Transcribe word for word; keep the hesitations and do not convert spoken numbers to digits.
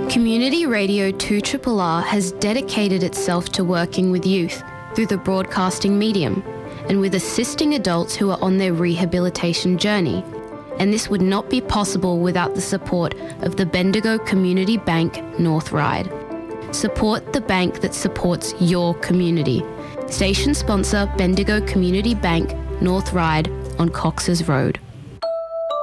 Community Radio two R R R has dedicated itself to working with youth through the broadcasting medium and with assisting adults who are on their rehabilitation journey. And this would not be possible without the support of the Bendigo Community Bank North Ryde. Support the bank that supports your community. Station sponsor Bendigo Community Bank North Ryde on Cox's Road.